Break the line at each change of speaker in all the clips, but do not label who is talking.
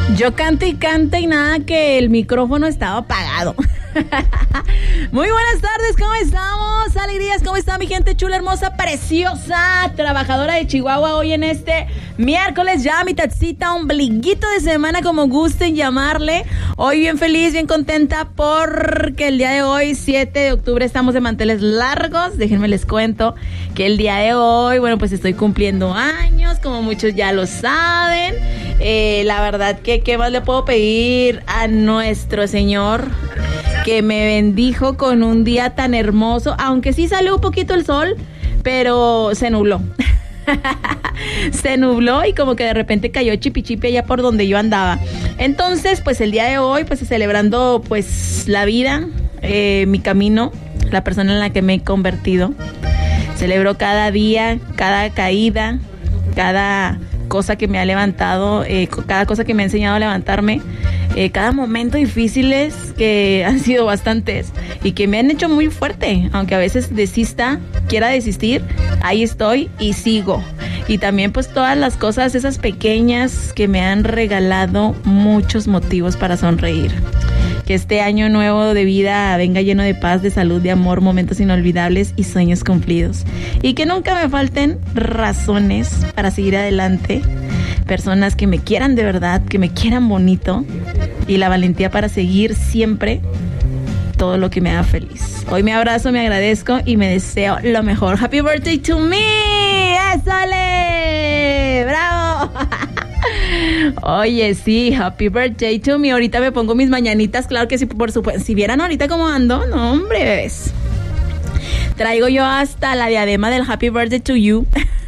Yo canto y nada que el micrófono estaba apagado. Muy buenas tardes, ¿cómo estamos? Alegrías, ¿cómo está mi gente chula, hermosa, preciosa, trabajadora de Chihuahua? Hoy en este miércoles, ya mitadcita, ombliguito de semana, como gusten llamarle. Hoy bien feliz, bien contenta porque el día de hoy, 7 de octubre, estamos de manteles largos. Déjenme les cuento que el día de hoy, bueno, pues estoy cumpliendo años, como muchos ya lo saben. La verdad que, ¿qué más le puedo pedir a nuestro Señor? Que me bendijo con un día tan hermoso, aunque sí salió un poquito el sol, pero se nubló. Se nubló y como que de repente cayó chipi allá por donde yo andaba. Entonces, pues el día de hoy, pues celebrando pues la vida, mi camino, la persona en la que me he convertido. Celebro cada día, cada caída, cada cosa que me ha levantado, cada cosa que me ha enseñado a levantarme, cada momento difíciles que han sido bastantes y que me han hecho muy fuerte, aunque a veces quiera desistir, ahí estoy y sigo. Y también pues todas las cosas, esas pequeñas que me han regalado muchos motivos para sonreír. Que este año nuevo de vida venga lleno de paz, de salud, de amor, momentos inolvidables y sueños cumplidos. Y que nunca me falten razones para seguir adelante. Personas que me quieran de verdad, que me quieran bonito. Y la valentía para seguir siempre todo lo que me haga feliz. Hoy me abrazo, me agradezco y me deseo lo mejor. Happy birthday to me. ¡Ésale! ¡Bravo! Oye, sí, happy birthday to me. Ahorita me pongo mis mañanitas, claro que sí, por supuesto. Si vieran ahorita cómo ando, no, hombre, bebés. Traigo yo hasta la diadema del happy birthday to you.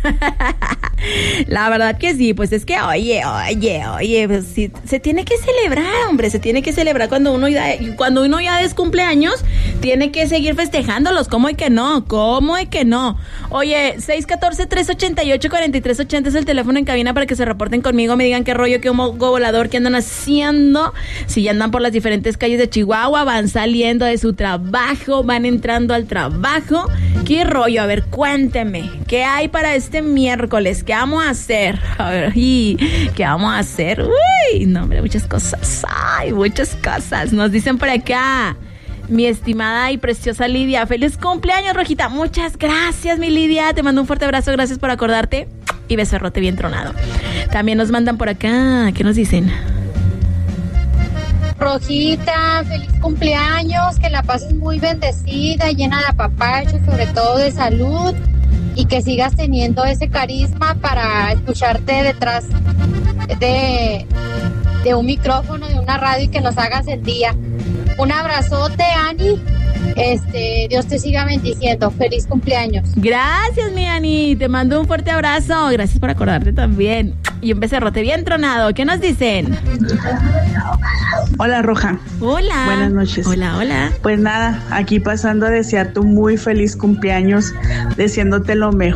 La verdad que sí, pues es que, oye, pues sí, se tiene que celebrar, hombre, se tiene que celebrar cuando uno ya es cumpleaños, tiene que seguir festejándolos, ¿cómo y que no? Oye, 614-388-4380 es el teléfono en cabina para que se reporten conmigo, me digan qué rollo, qué hongo volador, qué andan haciendo, si ya andan por las diferentes calles de Chihuahua, van saliendo de su trabajo, van entrando al trabajo, qué rollo, a ver, cuénteme, ¿qué hay para este miércoles? ¿Qué vamos a hacer? A ver, ¿qué vamos a hacer? Uy, no, hombre, muchas cosas. Ay, muchas cosas. Nos dicen por acá, mi estimada y preciosa Lidia, feliz cumpleaños, Rojita. Muchas gracias, mi Lidia. Te mando un fuerte abrazo, gracias por acordarte. Y becerrote bien tronado. También nos mandan por acá, ¿qué nos dicen?
Rojita, feliz cumpleaños, que la pases muy bendecida, llena de apapacho, sobre todo de salud. Y que sigas teniendo ese carisma para escucharte detrás de un micrófono, de una radio y que nos hagas el día. Un abrazote, Ani. Dios te siga bendiciendo. Feliz cumpleaños.
Gracias, mi Ani. Te mando un fuerte abrazo. Gracias por acordarte también. Y un becerrote bien tronado. ¿Qué nos dicen?
Hola, Roja.
Hola.
Buenas noches.
Hola.
Pues nada, aquí pasando a desearte un muy feliz cumpleaños, deseándote lo mejor.